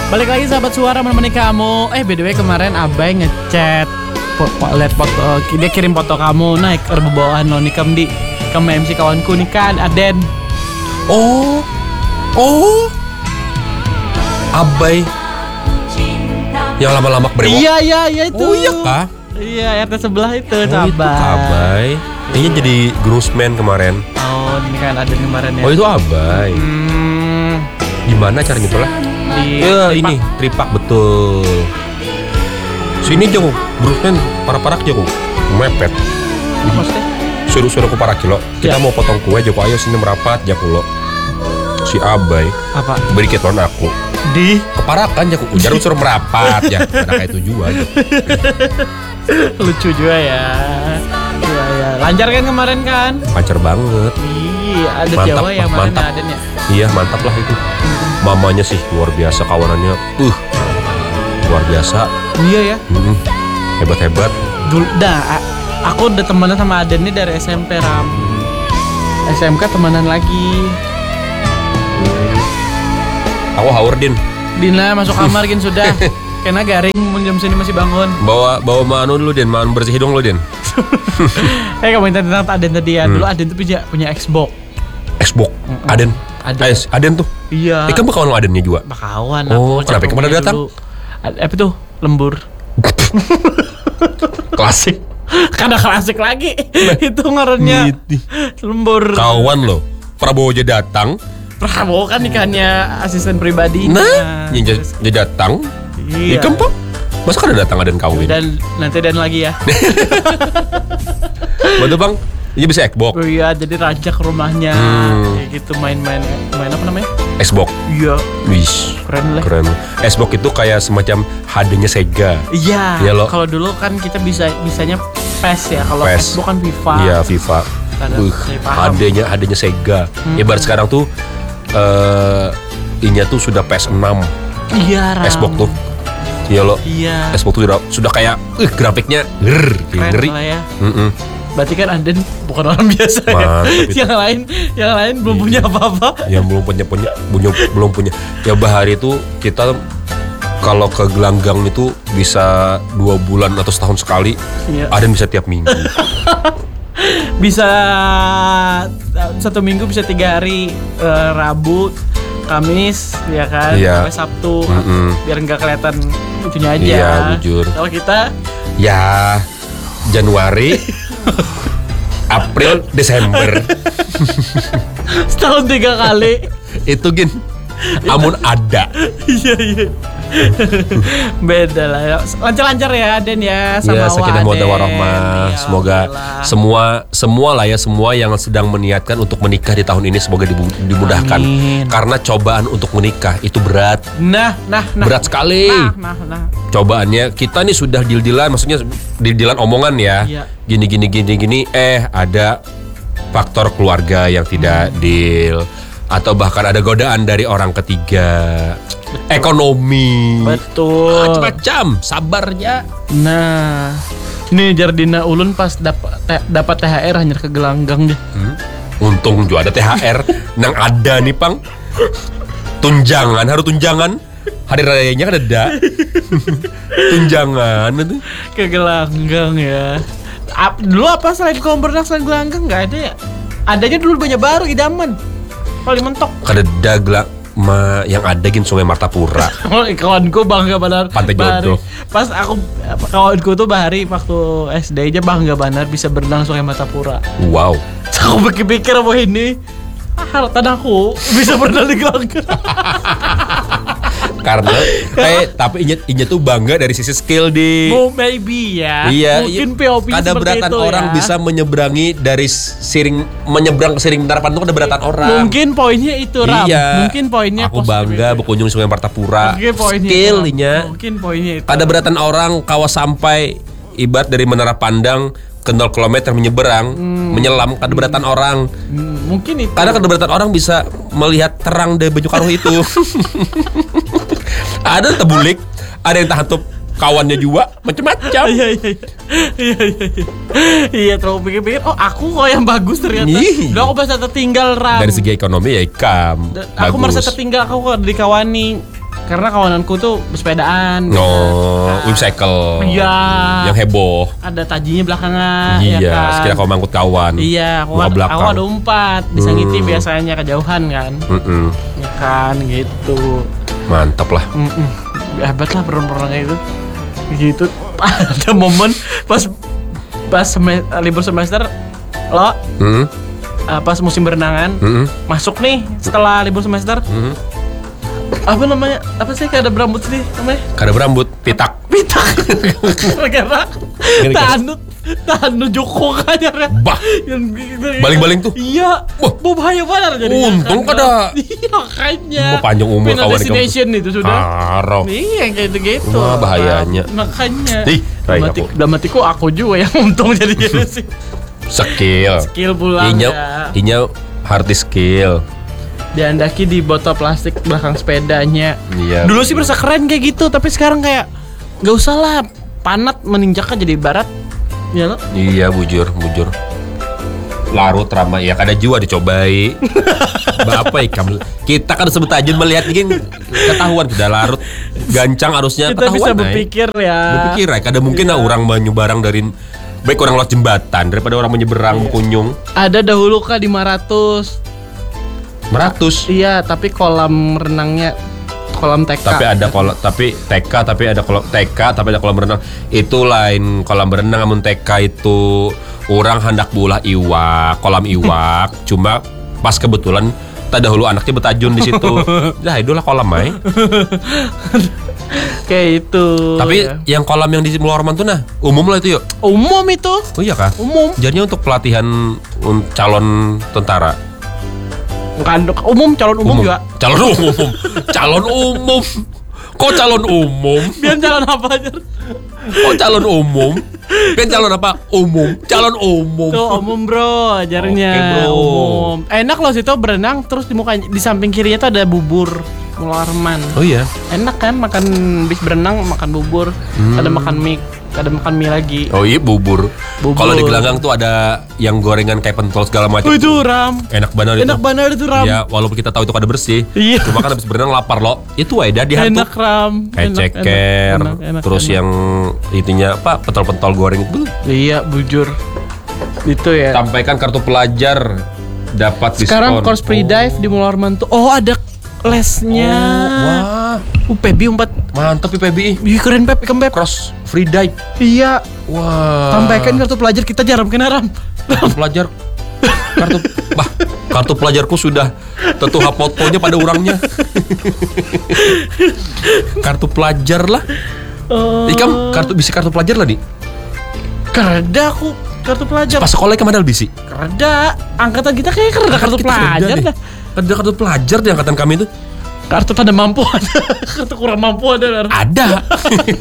Balik lagi sahabat suara menemani kamu. By the way kemarin Abai ngechat lihat foto, dia kirim foto kamu naik rebebawaan lo nikam di kamu MC kawanku nih kan Aden. Oh Abai yang lama-lama berewok. Iya itu. Oh iya kah? Iya RT sebelah itu Itu sahabat. Abai. Ini jadi groomsman kemarin. Oh ini kan Aden kemarin ya. Oh itu Abai. Gimana cara nyusulnya? Ini tripak betul. Sini jago, groomsman para-para jago, mepet. Maksudnya? Suruh-suruh ku para kilo. Kita mau potong kue jago, ayo sini merapat jago lo. Si Abai. Apa? Beri keton aku. Di Keparakan jago, ujar suruh merapat ya. Karena kayak itu juga. lucu juga ya. Iya. Lancar kan kemarin kan? Lancar banget. Iya, ada Mantap, Jawa ya kemarin mantap. Aden ya. Iya mantap lah itu. Mamanya sih luar biasa, kawanannya luar biasa. Iya ya. Hebat-hebat. Dulu aku udah temenan sama Aden nih dari SMP Ram. SMK temenan lagi. Aku haur Din. Dina masuk kamar gin sudah. Karena garing jam sini masih bangun. Bawa manu dulu Din, manu bersih hidung lo Din. Kamu minta tentang Aden tadi ya. Dulu Aden tuh punya Xbox. Xbox. Aden. Aden tuh. Iya. Kan kawan lo Adennya juga. Bakawan. Oh, kenapa kemana datang? Apa tuh? Lembur. Klasik. Kada klasik lagi. Itu ngarannya lembur. Kawan lo. Prabowo aja datang. Prabowo kan ikannya asisten pribadi. Nah, dia datang. Iya. Ikan pak. Masa kan datang Aden kawin? Dan nanti dan lagi ya. Betul bang. Ini bisa Xbox. Oh iya, jadi rancak rumahnya. Kayak gitu main apa namanya? Xbox. Iya. Wis. Keren. Xbox itu kayak semacam HD-nya Sega. Iya. Iya lo. Kalau dulu kan kita bisanya PES ya. Kalau Xbox kan FIFA. Iya FIFA. HD-nya Sega. Ibarat sekarang tuh inya tuh sudah PS6. Iya. Xbox tuh. Iya lo. Iya. Xbox tuh sudah kayak grafiknya ngeri. Ya. Berarti kan Anden bukan orang biasa ya. Yang lain belum punya apa-apa. Yang belum punya. Ya Bahari itu kita kalau ke gelanggang itu bisa 2 bulan atau setahun sekali. Iya. Aden bisa tiap minggu. Bisa 1 minggu bisa 3 hari, Rabu, Kamis, ya kan, sampai Sabtu, biar nggak kelihatan itunya aja. Iya, jujur. Kalau kita, ya Januari, April, Desember. setahun 3 kali. Itu gin, amun ada. Iya. Beda lah ya. Lancar-lancar ya Aden ya sama sakinah mawaddah warahmah. Ya, Semoga semua lah ya, semua yang sedang meniatkan untuk menikah di tahun ini semoga dimudahkan. Amin. Karena cobaan untuk menikah itu berat. Nah. Berat sekali. Nah. Cobaannya kita nih sudah deal-dealan, maksudnya deal-dealan omongan ya. Iya. Gini ada faktor keluarga yang tidak deal atau bahkan ada godaan dari orang ketiga. Betul. Ekonomi. Betul. Macam-macam, sabarnya. Nah, ini Jardina Ulun pas dapat THR hanya ke gelanggang deh. Untung juga ada THR. Nang ada nih pang. Harus tunjangan. Hari rayanya kan ada. Tunjangan itu. Ke gelanggang ya. Dulu apa selain kolam berenang selain gelanggang nggak ada ya? Adanya dulu banyak baru idaman. Paling mentok. Kada gelang. Yang ada gin Sungai Martapura. Kawanku bangga benar. Pantai Jodoh. Pas kawanku tuh Bahari waktu SD aja bangga benar bisa berenang Sungai Martapura. Wow. Aku pikir apa ini? Harta aku bisa berenang di gelanggang. Karena tapi inya tuh bangga dari sisi skill di. Maybe ya. Iya. Mungkin POV ada beratan itu orang ya. bisa menyeberangi dari menyeberang ke Siring Tarapan itu ada beratan orang. Mungkin poinnya itu Ram. Iya. Mungkin poinnya aku bangga berkunjung Sungai Martapura. Skillnya. Mungkin poinnya itu. Ada beratan orang kawas sampai ibarat dari Menara Pandang ke 0 km menyeberang, menyelam kada beratan orang. Mungkin itu. Karena kada beratan orang bisa melihat terang dari baju karuh itu. Ada tebulik, ada yang tahan kawannya juga, macam-macam. Iya, terlalu pikir-pikir. Oh, aku kok yang bagus ternyata. Udah aku merasa tertinggal Ram. Dari segi ekonomi ya ikam. Aku merasa tertinggal, aku kok dikawani. Karena kawananku tuh bersepedaan. Whipcycle. Iya. Yang heboh. Ada tajinya belakangan. Iya, ya kan? sekira kau mangkut kawan. Iya, aku ada umpat. Bisa ngiti biasanya kejauhan kan. Ya kan, gitu. Mantap lah. Hebat lah peron-peronnya itu. Gitu. Ada momen pas libur semester lo pas musim berenangan masuk nih setelah libur semester. Apa namanya? Apa sih kada berambut sih namanya? Kada berambut, pitak. Gara-gara Tanu Joko kayaknya. Bah. Baling-baling tuh. Iya. Wah, bahaya banget jadi. Untung kada. Iya kayaknya. Mau panjang umur kawan destination itu sudah. Harap. Iya kayak gitu. Wah, bahayanya. Makanya. Damatiku aku juga yang untung jadi gitu sih. Skill pulang Inya hard skill. Diandaki di botol plastik belakang sepedanya. Iya. Dulu sih berasa keren kayak gitu, tapi sekarang kayak gak usah lah. Panat meninjaknya jadi barat. Ya lo? Iya, bujur. Larut ramai ya kada jua dicobai. Bapak ikam. Kita kan sebut aja melihat ini ketahuan sudah larut. Gancang harusnya kita ketahuan. Kita bisa berpikir ya. Berpikir ya, kada mungkin lah orang menyeberang dari baik orang lewat jembatan daripada orang menyeberang kunjung. Ada dahulu kah di 500. Iya, tapi kolam renangnya kolam TK. Tapi ada kolam renang. Itu lain kolam berenang, namun TK itu orang hendak bulah kolam iwak. Cuma pas kebetulan tak dahulu anaknya betajun di situ. Dah itulah kolam mai. Kayak itu. Tapi ya. Yang kolam yang di Mulorman tuh umum lah itu yuk. Umum itu. Oh iya kah? Umum. Jadinya untuk pelatihan calon tentara. Bukan umum, calon umum juga. Calon umum. Kok calon umum? Biar calon apa aja? Kok calon umum? Biar calon apa? Calon umum. Tuh umum bro, ajarnya. Oke, bro. Umum. Enak loh situ berenang, terus di samping kirinya tuh ada bubur Mulorman. Oh iya. Enak kan makan bis berenang, makan bubur, ada makan mie lagi. Oh iya bubur. Kalau di Gelanggang tuh ada yang gorengan kayak pentol segala macam. Oh itu Ram. Enak banget itu Ram. Ya walaupun kita tahu itu kada bersih. Iya. Cuma kan habis berenang lapar loh. Itu aja dihantuk. Enak Ram. Kayak ceker. Terus yang itunya apa? Pentol-pentol goreng itu. Iya bujur. Itu ya. Sampaikan kartu pelajar dapat diskon. Sekarang course free dive di Mulorman tuh. Oh ada lesnya. Wah. PB 4. Mantap PBI. Ih keren Pep, ikan Pep. Cross free dive. Iya. Wah. Sampaikan kartu pelajar kita jarang kena Ram. Kartu pelajarku sudah tentu fotonya pada orangnya. Kartu pelajar lah. Ikam bisi kartu pelajar lah di. Kereda aku kartu pelajar. Pas sekolah kemana bisi? Kereda. Angkatan kita kayak kereda kartu pelajar dah. Ada kartu pelajar di angkatan kami itu. Kartu pada mampu ada. Kartu kurang mampu ada. Ada.